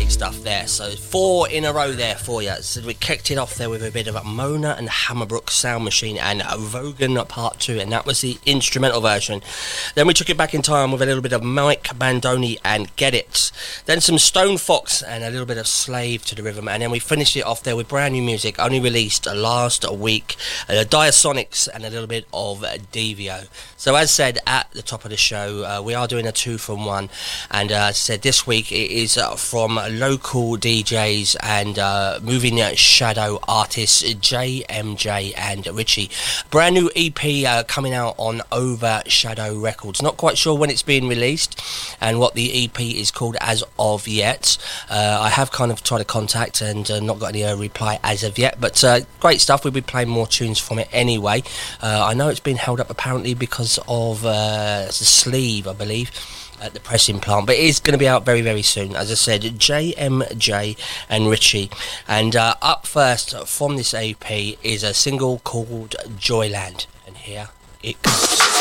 great stuff there. So 4 in a row there for you. So we kicked it off there with a bit of Mona and Hammerbrook Sound Machine and Vogan Part 2, and that was the instrumental version. Then we took it back in time with a little bit of Mike Bandoni and Get It. Then some Stone Fox and a little bit of Slave to the Rhythm, and then we finished it off there with brand new music, only released last week, Diasonics and a little bit of Devio. So as said at the top of the show, we are doing a 2 from 1, and as I said, this week it is from local DJs and moving shadow artists JMJ and Richie. Brand new EP coming out on Overshadow Records. Not quite sure when it's being released and what the EP is called as of yet. I have kind of tried to contact and not got any reply as of yet, but great stuff. We'll be playing more tunes from it anyway. I know it's been held up apparently because of the sleeve, I believe, at the pressing plant, but it is going to be out very, very soon. As I said, JMJ and Richie. And up first from this EP is a single called Joyland, and here it goes.